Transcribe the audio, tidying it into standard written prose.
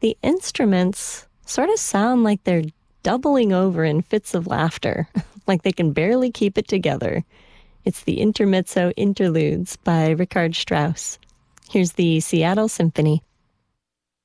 The instruments sort of sound like they're doubling over in fits of laughter, like they can barely keep it together. It's the Intermezzo Interludes by Richard Strauss. Here's the Seattle Symphony.